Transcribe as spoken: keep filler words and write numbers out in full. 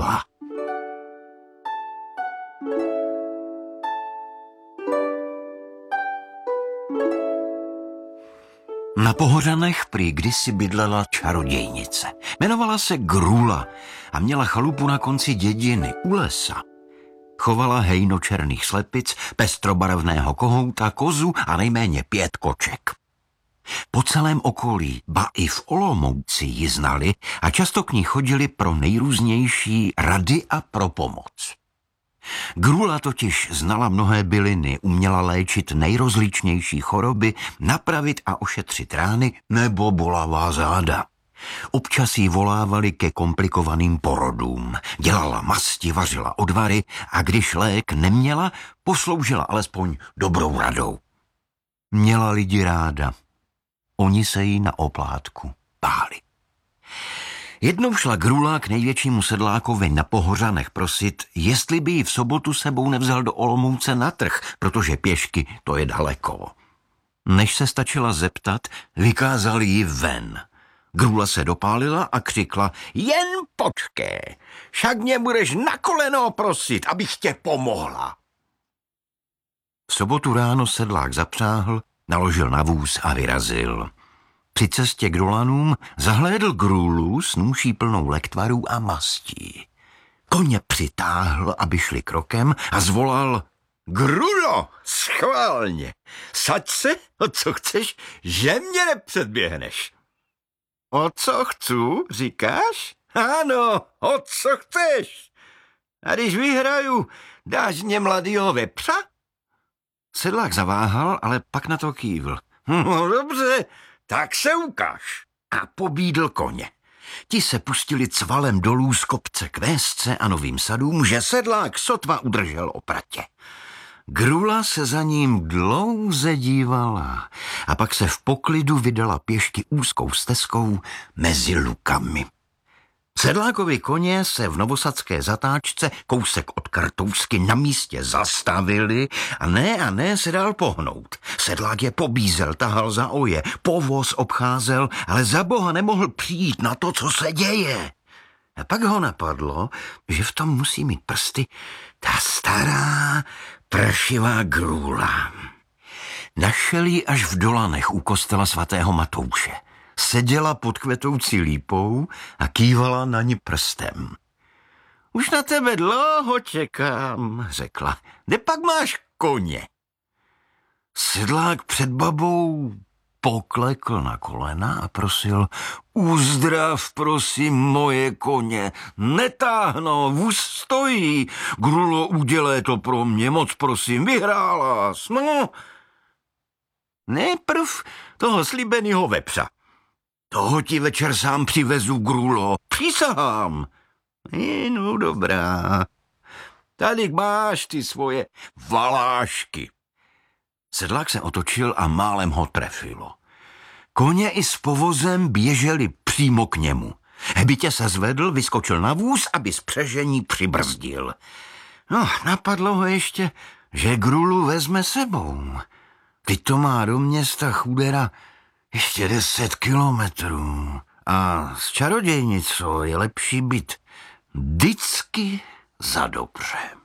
Grula. Na Pohořanech prý kdysi bydlela čarodějnice. Jmenovala se Grula a měla chalupu na konci dědiny u lesa. Chovala hejno černých slepic, pestrobarevného kohouta, kozu a nejméně pět koček. Po celém okolí, ba i v Olomouci ji znali a často k ní chodili pro nejrůznější rady a pro pomoc. Grula totiž znala mnohé byliny, uměla léčit nejrozličnější choroby, napravit a ošetřit rány nebo bolavá záda. Občas jí volávali ke komplikovaným porodům. Dělala masti, vařila odvary a když lék neměla, posloužila alespoň dobrou radou. Měla lidi ráda. Oni se jí na oplátku báli. Jednou šla Grula k největšímu sedlákovi na Pohořanech prosit, jestli by ji v sobotu sebou nevzal do Olomouce na trh, protože pěšky to je daleko. Než se stačila zeptat, vykázal ji ven. Grula se dopálila a křikla: jen počkej, však mě budeš na koleno prosit, abych tě pomohla. V sobotu ráno sedlák zapřáhl, naložil na vůz a vyrazil. Při cestě k Dolanům zahlédl Grulu s nůší plnou lektvarů a mastí. Koně přitáhl, aby šli krokem a zvolal: Grulo, schválně, saď se, o co chceš, že mě nepředběhneš. O co chcu, říkáš? Ano, o co chceš. A když vyhraju, dáš mě mladýho vepřa? Sedlák zaváhal, ale pak na to kývl. No dobře, tak se ukáž. A pobídl koně. Ti se pustili cvalem dolů z kopce k vésce a Novým Sadům, že sedlák sotva udržel opratě. Grula se za ním dlouze dívala a pak se v poklidu vydala pěšky úzkou stezkou mezi lukami. Sedlákovi koně se v novosadské zatáčce kousek od Kartousky na místě zastavili a ne a ne se dal pohnout. Sedlák je pobízel, tahal za oje, povoz obcházel, ale za boha nemohl přijít na to, co se děje. A pak ho napadlo, že v tom musí mít prsty ta stará prašivá Grula. Našel ji až v Dolanech u kostela svatého Matouše. Seděla pod kvetoucí lípou a kývala na ní prstem. Už na tebe dlouho čekám, řekla. Kde pak máš koně? Sedlák před babou poklekl na kolena a prosil: uzdrav, prosím, moje koně, netáhnou, vůz stojí. Grulo, udělej to pro mě, moc prosím, vyhrála jsi, no. Nejprv toho slíbenýho vepřa. Toho ti večer sám přivezu, Grulo, přísahám. No dobrá, tady máš ty svoje valášky. Sedlák se otočil a málem ho trefilo. Koně i s povozem běželi přímo k němu. Hbitě se zvedl, vyskočil na vůz, aby spřežení přibrzdil. No, napadlo ho ještě, že Grulu vezme sebou. Teď to má do města chudera ještě deset kilometrů. A s čarodějnicou je lepší být vždycky za dobře.